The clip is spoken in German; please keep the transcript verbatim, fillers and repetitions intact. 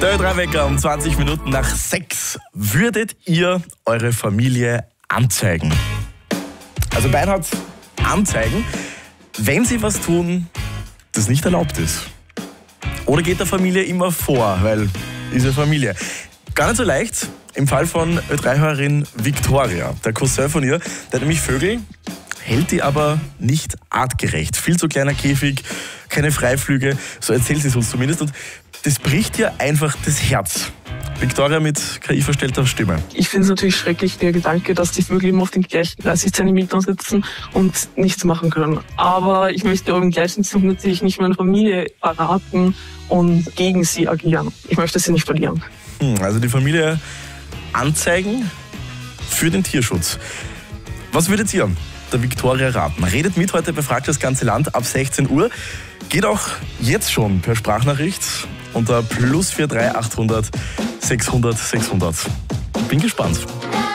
Der Ö drei Wecker um zwanzig Minuten nach sechs. Würdet ihr eure Familie anzeigen? Also Beinhard, anzeigen, wenn sie was tun, das nicht erlaubt ist. Oder geht der Familie immer vor, weil ist ja Familie. Gar nicht so leicht im Fall von Ö drei-Hörerin Victoria. Der Cousin von ihr, der hat nämlich Vögel, hält die aber nicht artgerecht. Viel zu kleiner Käfig, keine Freiflüge, so erzählt sie es uns zumindest. Und das bricht ihr einfach das Herz. Victoria mit K I-verstellter Stimme. Ich finde es natürlich schrecklich, der Gedanke, dass die Vögel immer auf den gleichen dreißig Zentimetern sitzen und nichts machen können. Aber ich möchte auch im gleichen Zug natürlich nicht meine Familie verraten und gegen sie agieren. Ich möchte sie nicht verlieren. Hm, also die Familie anzeigen für den Tierschutz. Was würdet ihr der Victoria raten? Redet mit heute bei Fragt das ganze Land ab sechzehn Uhr. Geht auch jetzt schon per Sprachnachricht unter plus vier drei achthundert sechshundert sechshundert. Bin gespannt.